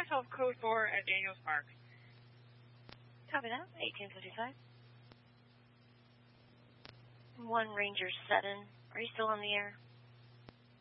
myself code 4 at Daniels Park. Copy that. 1855. 1 Ranger 7. Are you still on the air?